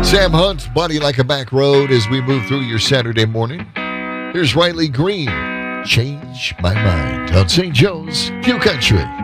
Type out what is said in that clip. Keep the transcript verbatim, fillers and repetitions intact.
Sam Hunt, Body Like a Back Road, as we move through your Saturday morning. Here's Riley Green, Change My Mind on Saint Joe's Q Country.